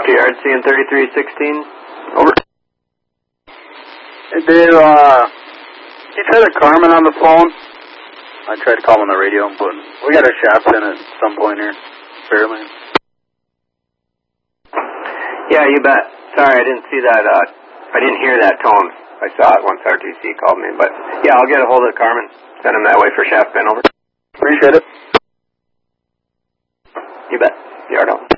talk to Yard CN 3316. Over. Hey, Dave, you tried to Carmen on the phone? I tried to call him on the radio, but we got our shafts in at some point here. Fairly. Yeah, you bet. Sorry, I didn't see that. I didn't hear that tone. I saw it once RTC called me. But, yeah, I'll get a hold of Carmen. Send him that way for shaft bin. Over. Appreciate it. You bet. Yardo.